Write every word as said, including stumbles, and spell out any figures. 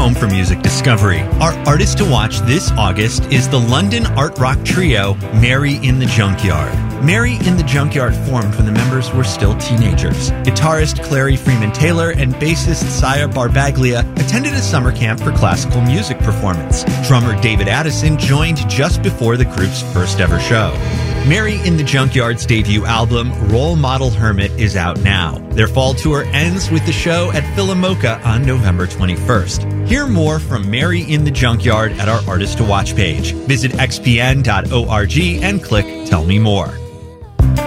home for music discovery. Our artist to watch this August is the London art rock trio Mary in the Junkyard. Mary in the Junkyard formed when the members were still teenagers. Guitarist Clary Freeman Taylor and bassist Saya Barbaglia attended a summer camp for classical music performance. Drummer David Addison joined just before the group's first ever show. Mary in the Junkyard's debut album, Role Model Hermit, is out now. Their fall tour ends with the show at Philomoka on November twenty-first. Hear more from Mary in the Junkyard at our Artist to Watch page. Visit x p n dot org and click Tell Me More.